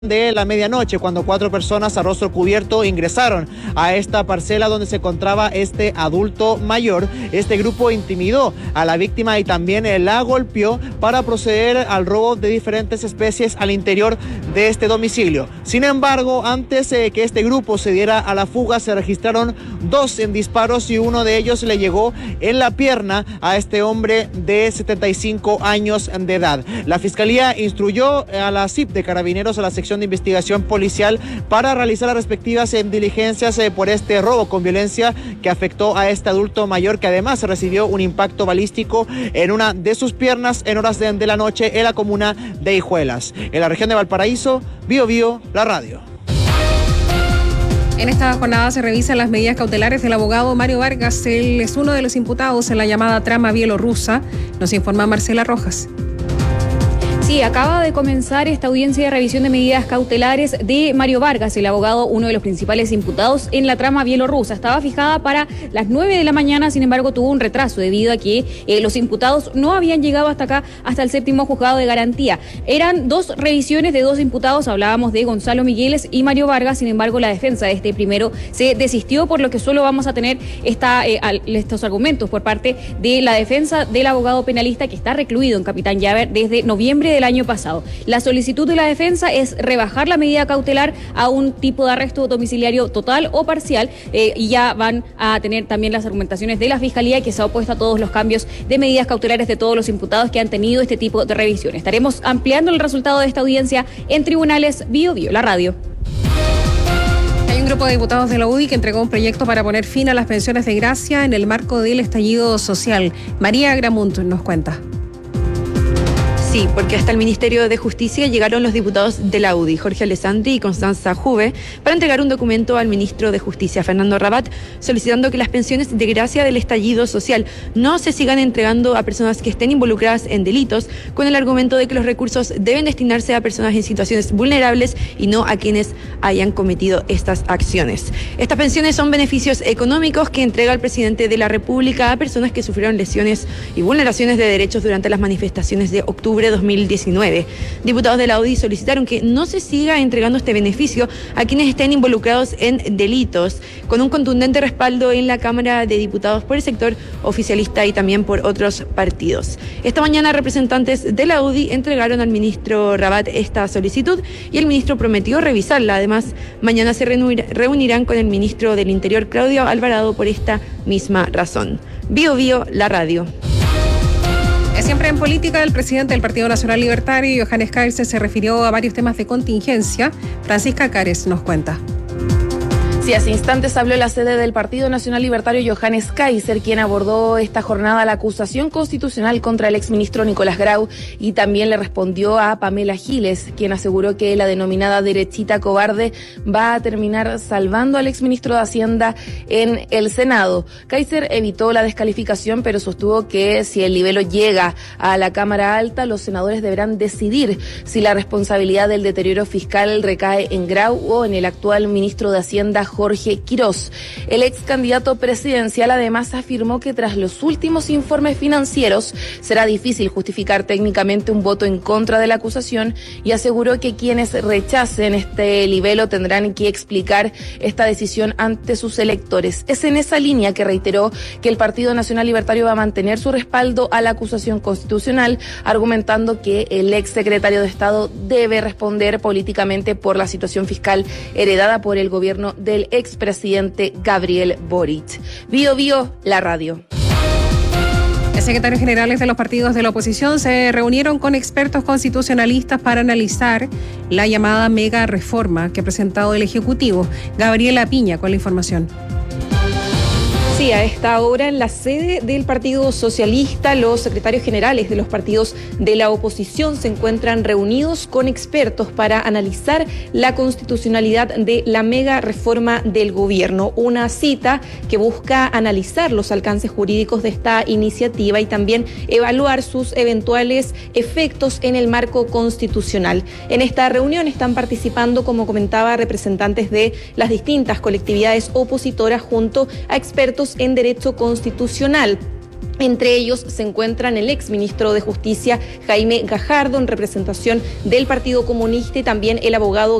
de la medianoche, cuando 4 personas a rostro cubierto ingresaron a esta parcela donde se encontraba este adulto mayor. Este grupo intimidó a la víctima y también la golpeó para proceder al robo de diferentes especies al interior de este domicilio. Sin embargo, antes que este grupo se diera a la fuga, se registraron 2 disparos y uno de ellos le llegó en la pierna a este hombre de 75 años de edad. La Fiscalía instruyó a la CIP de Carabineros, a la sección de investigación policial, para realizar las respectivas diligencias por este robo con violencia que afectó a este adulto mayor, que además recibió un impacto balístico en una de sus piernas en horas de la noche en la comuna de Hijuelas. En la región de Valparaíso, Bío Bío, la radio. En esta jornada se revisan las medidas cautelares del abogado Mario Vargas. Él es uno de los imputados en la llamada trama bielorrusa. Nos informa Marcela Rojas. Sí, acaba de comenzar esta audiencia de revisión de medidas cautelares de Mario Vargas, el abogado, uno de los principales imputados en la trama bielorrusa. Estaba fijada para las 9 de la mañana, sin embargo tuvo un retraso debido a que los imputados no habían llegado hasta acá, hasta el 7º juzgado de garantía. Eran 2 revisiones de 2 imputados, hablábamos de Gonzalo Migueles y Mario Vargas. Sin embargo, la defensa de este primero se desistió, por lo que solo vamos a tener estos argumentos por parte de la defensa del abogado penalista, que está recluido en Capitán Llaver desde noviembre del año pasado. La solicitud de la defensa es rebajar la medida cautelar a un tipo de arresto domiciliario total o parcial, y ya van a tener también las argumentaciones de la Fiscalía, que se ha opuesto a todos los cambios de medidas cautelares de todos los imputados que han tenido este tipo de revisión. Estaremos ampliando el resultado de esta audiencia en Tribunales Bío Bío, la radio. Hay un grupo de diputados de la UDI que entregó un proyecto para poner fin a las pensiones de gracia en el marco del estallido social. María Gramunt nos cuenta. Sí, porque hasta el Ministerio de Justicia llegaron los diputados de la UDI, Jorge Alessandri y Constanza Juve, para entregar un documento al ministro de Justicia, Fernando Rabat, solicitando que las pensiones de gracia del estallido social no se sigan entregando a personas que estén involucradas en delitos, con el argumento de que los recursos deben destinarse a personas en situaciones vulnerables y no a quienes hayan cometido estas acciones. Estas pensiones son beneficios económicos que entrega el presidente de la República a personas que sufrieron lesiones y vulneraciones de derechos durante las manifestaciones de octubre de 2019. Diputados de la UDI solicitaron que no se siga entregando este beneficio a quienes estén involucrados en delitos, con un contundente respaldo en la Cámara de Diputados por el sector oficialista y también por otros partidos. Esta mañana representantes de la UDI entregaron al ministro Rabat esta solicitud y el ministro prometió revisarla. Además, mañana se reunirán con el ministro del Interior, Claudio Alvarado, por esta misma razón. Bío Bío, la radio. Siempre en política, el presidente del Partido Nacional Libertario, Johannes Kaiser, se refirió a varios temas de contingencia. Francisca Cares nos cuenta. Sí, hace instantes habló la sede del Partido Nacional Libertario Johannes Kaiser, quien abordó esta jornada la acusación constitucional contra el exministro Nicolás Grau, y también le respondió a Pamela Giles, quien aseguró que la denominada derechita cobarde va a terminar salvando al exministro de Hacienda en el Senado. Kaiser evitó la descalificación, pero sostuvo que si el libelo llega a la Cámara Alta, los senadores deberán decidir si la responsabilidad del deterioro fiscal recae en Grau o en el actual ministro de Hacienda, Jorge Quirós. El ex candidato presidencial además afirmó que tras los últimos informes financieros será difícil justificar técnicamente un voto en contra de la acusación, y aseguró que quienes rechacen este libelo tendrán que explicar esta decisión ante sus electores. Es en esa línea que reiteró que el Partido Nacional Libertario va a mantener su respaldo a la acusación constitucional, argumentando que el ex secretario de Estado debe responder políticamente por la situación fiscal heredada por el gobierno del expresidente Gabriel Boric. Bío Bío, la radio. Los secretarios generales de los partidos de la oposición se reunieron con expertos constitucionalistas para analizar la llamada mega reforma que ha presentado el Ejecutivo. Gabriela Piña con la información. Sí, a esta hora en la sede del Partido Socialista, los secretarios generales de los partidos de la oposición se encuentran reunidos con expertos para analizar la constitucionalidad de la mega reforma del gobierno. Una cita que busca analizar los alcances jurídicos de esta iniciativa y también evaluar sus eventuales efectos en el marco constitucional. En esta reunión están participando, como comentaba, representantes de las distintas colectividades opositoras junto a expertos en derecho constitucional. Entre ellos se encuentran el exministro de Justicia, Jaime Gajardo, en representación del Partido Comunista, y también el abogado